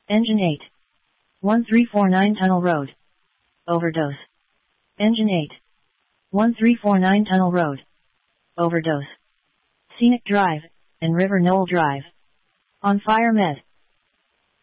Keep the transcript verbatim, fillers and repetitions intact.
Engine eight. one three four nine Tunnel Road. Overdose. Engine eight. one three four nine Tunnel Road. Overdose. Scenic Drive, and River Knoll Drive. On Fire Med.